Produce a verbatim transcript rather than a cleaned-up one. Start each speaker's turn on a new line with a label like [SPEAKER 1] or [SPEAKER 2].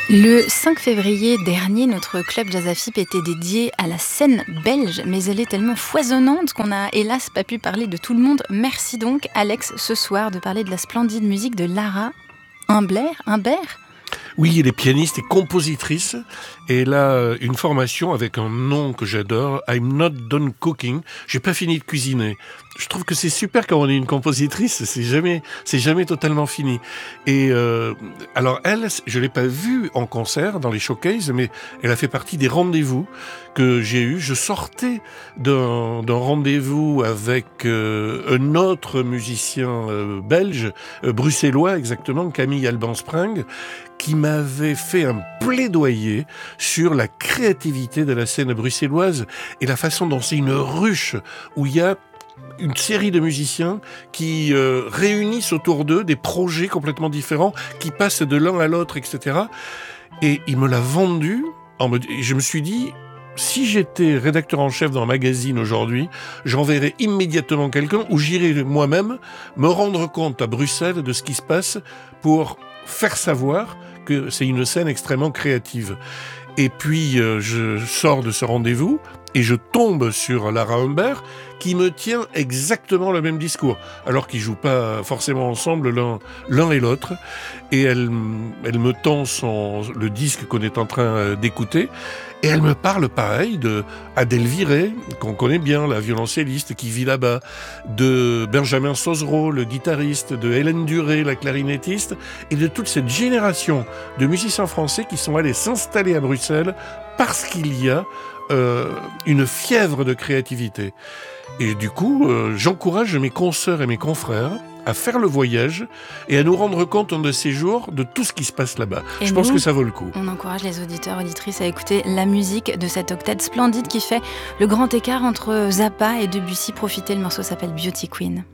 [SPEAKER 1] Le cinq février dernier, notre club Jazz A F I P était dédié à la scène belge, mais elle est tellement foisonnante qu'on n'a hélas pas pu parler de tout le monde. Merci donc Alex ce soir de parler de la splendide musique de Lara Humbert, Humbert
[SPEAKER 2] Oui, elle est pianiste et compositrice et elle a une formation avec un nom que j'adore, I'm not done cooking. J'ai pas fini de cuisiner. Je trouve que c'est super quand on est une compositrice, c'est jamais, c'est jamais totalement fini. Et euh, alors elle, je l'ai pas vue en concert dans les showcases, mais elle a fait partie des rendez-vous que j'ai eu. Je sortais d'un, d'un rendez-vous avec euh, un autre musicien euh, belge, euh, bruxellois exactement, Camille Alban-Spring, qui m'avait fait un plaidoyer sur la créativité de la scène bruxelloise et la façon dont c'est une ruche où il y a une série de musiciens qui euh, réunissent autour d'eux des projets complètement différents, qui passent de l'un à l'autre, et cetera. Et il me l'a vendu, en me, et je me suis dit, si j'étais rédacteur en chef d'un magazine aujourd'hui, j'enverrais immédiatement quelqu'un ou j'irais moi-même me rendre compte à Bruxelles de ce qui se passe pour faire savoir que c'est une scène extrêmement créative. Et puis, euh, je sors de ce rendez-vous et je tombe sur Lara Humbert qui me tient exactement le même discours, alors qu'ils jouent pas forcément ensemble l'un, l'un et l'autre. Et elle, elle me tend son, le disque qu'on est en train d'écouter et elle me parle pareil de Adèle Viré, qu'on connaît bien, la violoncelliste qui vit là-bas, de Benjamin Sozereau, le guitariste, de Hélène Duré, la clarinettiste, et de toute cette génération de musiciens français qui sont allés s'installer à Bruxelles parce qu'il y a euh, une fièvre de créativité. Et du coup, euh, j'encourage mes consoeurs et mes confrères à faire le voyage et à nous rendre compte un de ces jours de tout ce qui se passe là-bas.
[SPEAKER 1] Et
[SPEAKER 2] Je
[SPEAKER 1] nous,
[SPEAKER 2] pense que ça vaut le coup.
[SPEAKER 1] On encourage les auditeurs, auditrices à écouter la musique de cet octet splendide qui fait le grand écart entre Zappa et Debussy. Profitez, le morceau s'appelle Beauty Queen.